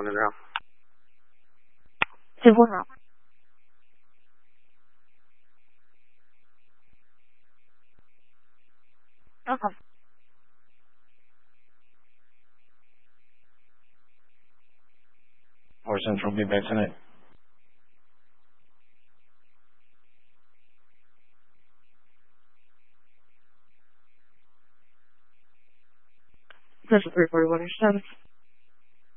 on it now. 进风场。好。 Or Central be back tonight. This is 341 7.